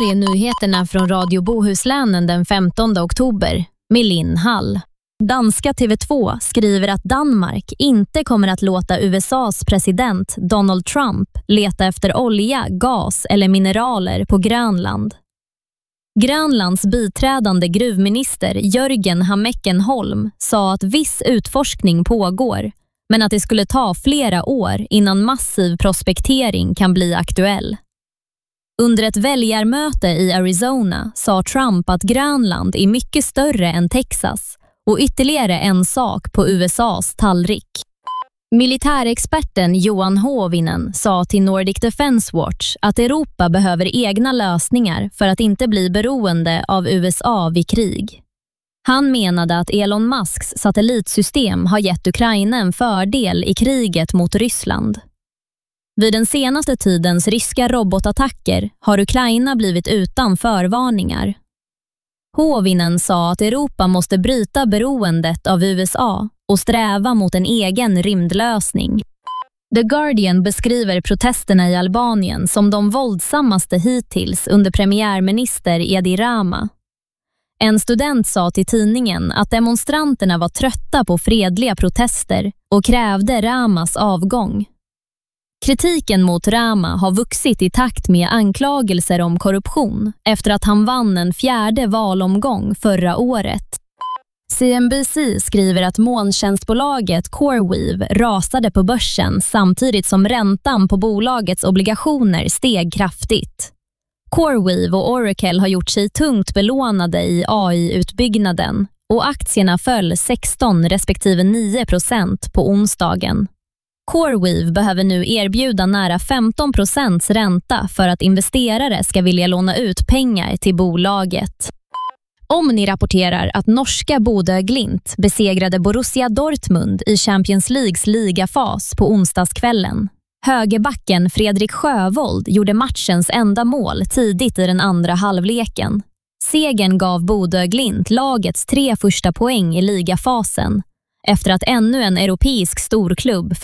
här är nyheterna från Radio Bohuslänen den 15 oktober med Linn Hall. Danska TV2 skriver att Danmark inte kommer att låta USAs president Donald Trump leta efter olja, gas eller mineraler på Grönland. Grönlands biträdande gruvminister Jörgen Hammekenholm sa att viss utforskning pågår, men att det skulle ta flera år innan massiv prospektering kan bli aktuell. Under ett väljarmöte i Arizona sa Trump att Grönland är mycket större än Texas och ytterligare en sak på USAs tallrik. Militärexperten Johan Hovinen sa till Nordic Defense Watch att Europa behöver egna lösningar för att inte bli beroende av USA vid krig. Han menade att Elon Musks satellitsystem har gett Ukraina en fördel i kriget mot Ryssland. Vid den senaste tidens ryska robotattacker har Ukraina blivit utan förvarningar. Hovinen sa att Europa måste bryta beroendet av USA och sträva mot en egen rymdlösning. The Guardian beskriver protesterna i Albanien som de våldsammaste hittills under premiärminister Edi Rama. En student sa till tidningen att demonstranterna var trötta på fredliga protester och krävde Ramas avgång. Kritiken mot Rama har vuxit i takt med anklagelser om korruption efter att han vann en 4:e valomgång förra året. CNBC skriver att molntjänstbolaget CoreWeave rasade på börsen samtidigt som räntan på bolagets obligationer steg kraftigt. CoreWeave och Oracle har gjort sig tungt belånade i AI-utbyggnaden och aktierna föll 16 respektive 9% på onsdagen. CoreWeave behöver nu erbjuda nära 15% ränta för att investerare ska vilja låna ut pengar till bolaget. Omni rapporterar att norska Bodø Glimt besegrade Borussia Dortmund i Champions Leagues ligafas på onsdagskvällen. Högerbacken Fredrik Sjövold gjorde matchens enda mål tidigt i den andra halvleken. Segern gav Bodø Glimt lagets 3 första poäng i ligafasen efter att ännu en europeisk storklubb